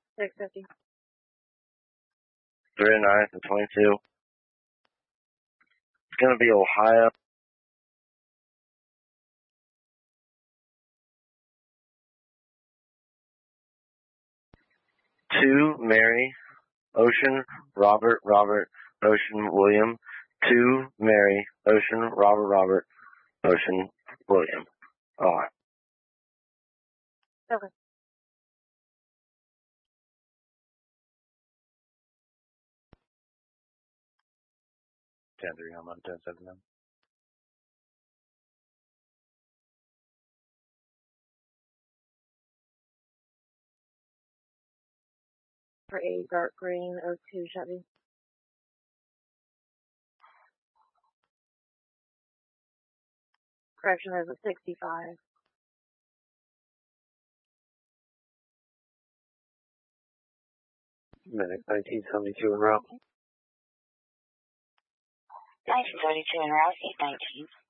650. 39 and 22. It's going to be Ohio. Two, Mary, Ocean, Robert, Ocean, William. 2, Mary, Ocean, Robert, Ocean, William. Oh. Okay. 10-3, I'm on 10-7 now. For a dark green 02 Chevy. Correction is a 65. Minute 1972 en route. 1972 en route, 819.